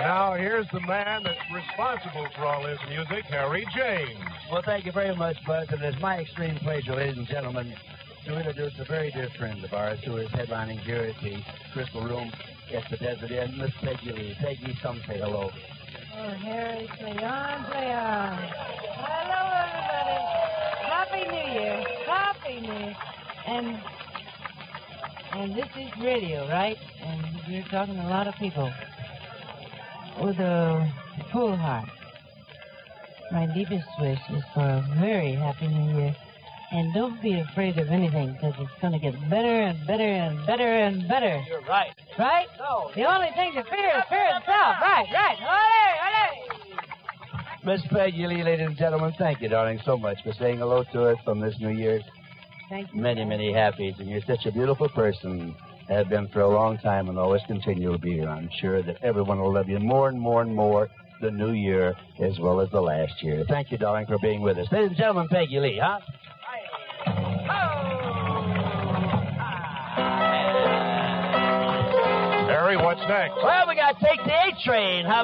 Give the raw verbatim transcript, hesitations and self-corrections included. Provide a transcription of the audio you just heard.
Now, here's the man that's responsible for all this music, Harry James. Well, thank you very much, Buzz. And it's my extreme pleasure, ladies and gentlemen, to introduce a very dear friend of ours who is headlining here at the Crystal Room at the Desert Inn, Miss Peggy Lee. Peggy, come say hello. Oh, Harry, play on, play on. Hello, everybody. Happy New Year. Happy New Year. And, and this is radio, right? And you're talking to a lot of people with a full heart. My deepest wish is for a very happy New Year. And don't be afraid of anything, because it's going to get better and better and better and better. You're right. Right? No. The only thing to fear is fear itself. Right, right. Ole, ole. Miss Peggy Lee, ladies and gentlemen, thank you, darling, so much for saying hello to us on this New Year's. Thank you. Many, many happies, and you're such a beautiful person. Have been for a long time and always continue to be here. I'm sure that everyone will love you more and more and more the new year as well as the last year. Thank you, darling, for being with us. Ladies and gentlemen, Peggy Lee, huh? Harry, what's next? Well, we got to take the A train. How